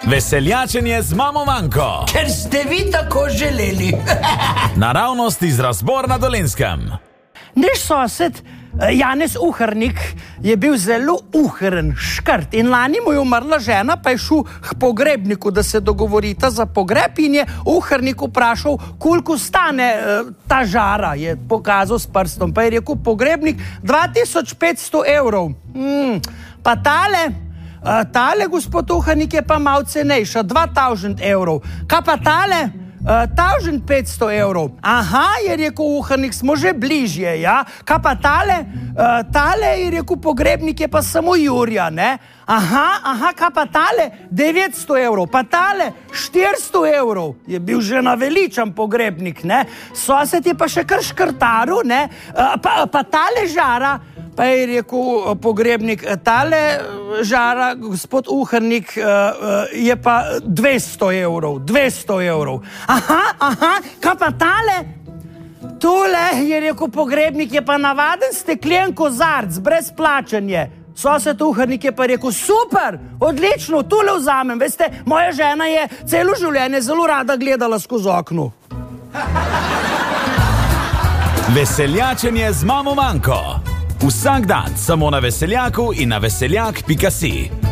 Veseljačenje z mamo Manko. Ker ste vi tako želeli. Naravnost iz Razbor na Dolenjskem. Naš sosed Janez Uhrnik je bil zelo uhren, škrt in lani mu je umrla žena, pa je šel k pogrebniku, da se dogovorita za pogreb in je Uhrnik vprašal, koliko stane ta žara, je pokazal s prstom, pa je rekel pogrebnik 2500 evrov. Pa tale gospod Uhrnik je pa malo cenejša, 2000 evrov. Kaj pa tale? 1500 evrov. Aha, je rekel Uhrnik, smo že bližje, ja. Kaj pa tale? Tale, je rekel pogrebnik, je pa samo Jurja, ne? Aha, kaj pa tale? 900 evrov. Pa tale? 400 evrov. Je bil že naveličan pogrebnik, ne? Sosed je pa še kar škrtaru, ne? Pa tale žara? Pa je rekel pogrebnik, tale žara, gospod Uhrnik, je pa 200 evrov, 200 evrov. Aha, kaj pa tale? Tole, je rekel pogrebnik, je pa navaden steklen kozarc, brez plačanja. Sosed Uhrnik je pa rekel, super, odlično, tole vzamem. Veste, moja žena je celo življenje zelo rada gledala skozi okno. Veseljačenje z mamo Manko. Vsak dan samo na Veseljaku in na veseljak.si.